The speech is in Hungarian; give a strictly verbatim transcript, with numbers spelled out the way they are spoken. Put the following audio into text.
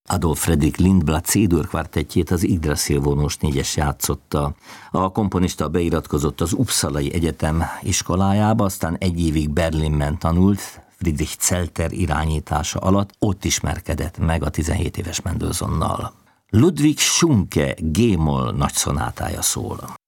Adolf Fredrik Lindblad C-dur kvartettjét az Yggdrasil vonós négyes játszotta. A komponista beiratkozott az Uppsalai Egyetem iskolájába, aztán egy évig Berlinben tanult, Friedrich Zelter irányítása alatt, ott ismerkedett meg a tizenhét éves Mendelssohnnal. Ludwig Schunke G-moll nagyszonátája szól.